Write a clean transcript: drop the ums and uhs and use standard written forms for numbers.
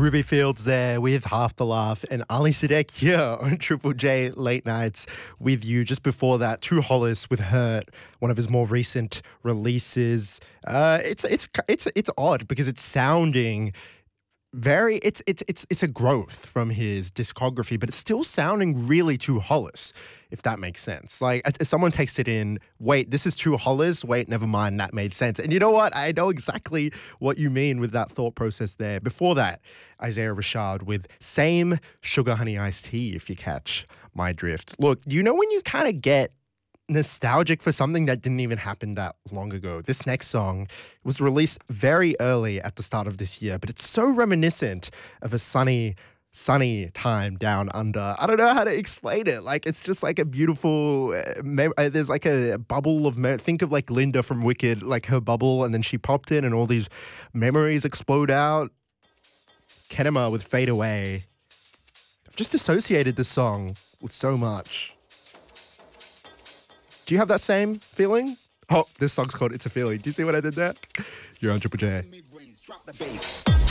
Ruby Fields there with Half the Laugh, and Ali Sidek here on Triple J Late Nights with you. Just before that, True Hollis with Hurt, one of his more recent releases. It's odd because it's sounding very it's a growth from his discography, but it's still sounding really True Hollis, if that makes sense. Like someone texted in, wait, this is True Hollis? Wait, never mind, that made sense. And you know what? I know exactly what you mean with that thought process there. Before that, Isaiah Rashad with Same Sugar Honey Iced Tea, if you catch my drift. Look, you know when you kind of get nostalgic for something that didn't even happen that long ago? This next song was released very early at the start of this year, but it's so reminiscent of a sunny time down under. I don't know how to explain it. Like, it's just like a beautiful, there's like a bubble of, think of like Linda from Wicked, like her bubble, and then she popped in and all these memories explode out. Kenema with Fade Away. I've just associated this song with so much. Do you have that same feeling? Oh, this song's called It's a Feeling. Do you see what I did there? You're on Triple J. Drop the bass.